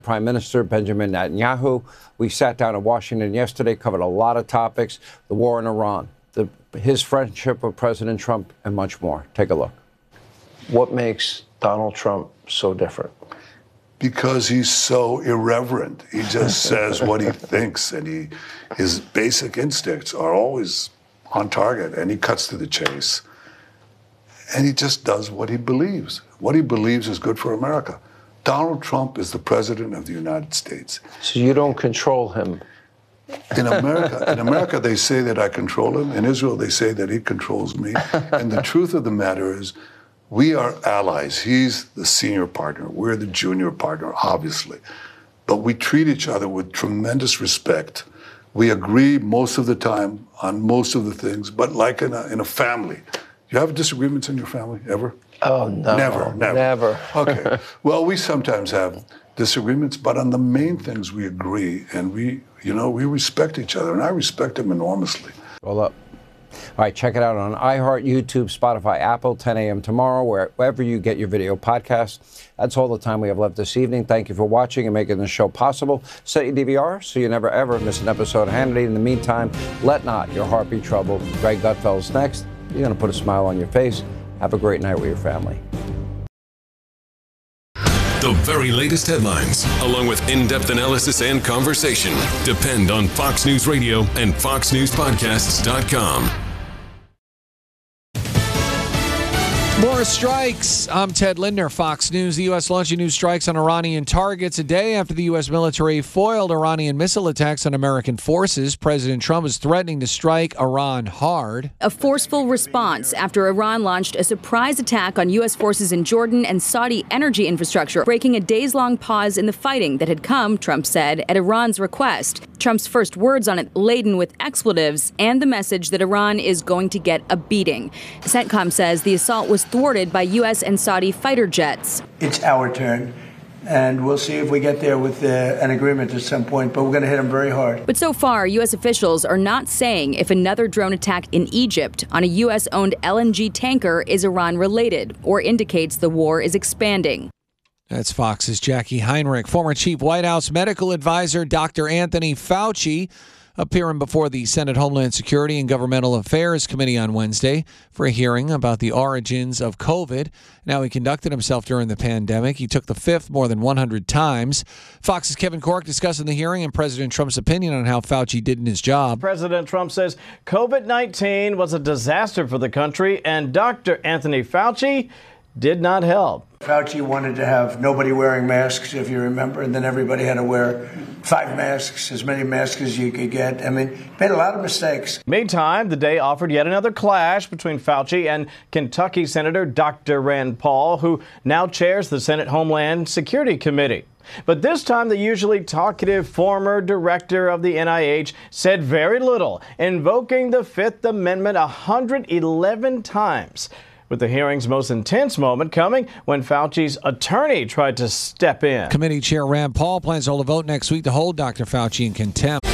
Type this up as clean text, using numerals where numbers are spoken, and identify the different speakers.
Speaker 1: Prime Minister Benjamin Netanyahu. We sat down in Washington yesterday, covered a lot of topics, the war in Iran, his friendship with President Trump, and much more. Take a look.
Speaker 2: What makes Donald Trump so different?
Speaker 3: Because he's so irreverent. He just says what he thinks, and his basic instincts are always on target, and he cuts to the chase. And he just does what he believes. What he believes is good for America. Donald Trump is the president of the United States.
Speaker 2: So you don't control him?
Speaker 3: In America, they say that I control him. In Israel, they say that he controls me. And the truth of the matter is, we are allies. He's the senior partner. We're the junior partner, obviously. But we treat each other with tremendous respect. We agree most of the time on most of the things, but like in a family. You have disagreements in your family, ever?
Speaker 2: Oh, no.
Speaker 3: Never. Okay. Well, we sometimes have disagreements, but on the main things we agree, and we respect each other, and I respect him enormously.
Speaker 1: Roll up. All right, check it out on iHeart, YouTube, Spotify, Apple, 10 a.m. tomorrow, wherever you get your video podcasts. That's all the time we have left this evening. Thank you for watching and making this show possible. Set your DVR so you never, ever miss an episode of Hannity. In the meantime, let not your heart be troubled. Greg Gutfeld's next. You're going to put a smile on your face. Have a great night with your family.
Speaker 4: The very latest headlines, along with in-depth analysis and conversation, depend on Fox News Radio and FoxNewsPodcasts.com.
Speaker 5: More strikes. I'm Ted Linder, Fox News. The U.S. launching new strikes on Iranian targets a day after the U.S. military foiled Iranian missile attacks on American forces. President Trump is threatening to strike Iran hard.
Speaker 6: A forceful response after Iran launched a surprise attack on U.S. forces in Jordan and Saudi energy infrastructure, breaking a days-long pause in the fighting that had come, Trump said, at Iran's request. Trump's first words on it laden with expletives and the message that Iran is going to get a beating. CENTCOM says the assault was thwarted by U.S. and Saudi fighter jets.
Speaker 7: It's our turn, and we'll see if we get there with an agreement at some point, but we're going to hit them very hard.
Speaker 6: But so far, U.S. officials are not saying if another drone attack in Egypt on a U.S.-owned LNG tanker is Iran-related or indicates the war is expanding.
Speaker 5: That's Fox's Jackie Heinrich. Former Chief White House Medical Advisor Dr. Anthony Fauci appearing before the Senate Homeland Security and Governmental Affairs Committee on Wednesday for a hearing about the origins of COVID. Now, he conducted himself during the pandemic. He took the fifth more than 100 times. Fox's Kevin Corke discussing the hearing and President Trump's opinion on how Fauci did in his job.
Speaker 8: President Trump says COVID-19 was a disaster for the country, and Dr. Anthony Fauci did not help.
Speaker 7: Fauci wanted to have nobody wearing masks, if you remember, and then everybody had to wear 5 masks, as many masks as you could get. I mean, made a lot of mistakes.
Speaker 8: Meantime, the day offered yet another clash between Fauci and Kentucky Senator Dr. Rand Paul, who now chairs the Senate Homeland Security Committee. But this time, the usually talkative former director of the NIH said very little, invoking the Fifth Amendment 111 times. With the hearing's most intense moment coming when Fauci's attorney tried to step in.
Speaker 5: Committee Chair Rand Paul plans to hold a vote next week to hold Dr. Fauci in contempt.